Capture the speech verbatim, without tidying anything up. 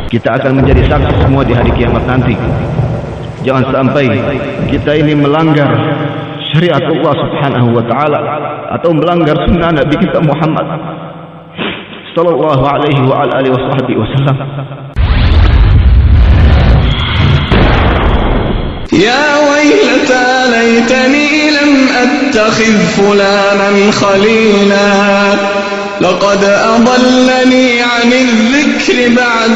Kita akan menjadi saksi semua di hari kiamat nanti. Jangan sampai kita ini melanggar syariat Allah Subhanahu wa taala atau melanggar sunnah Nabi kita Muhammad sallallahu alaihi wa alihi wasallam. يا ويلتى ليتني لم أتخذ فلانا خليلا لقد أضلني عن الذكر بعد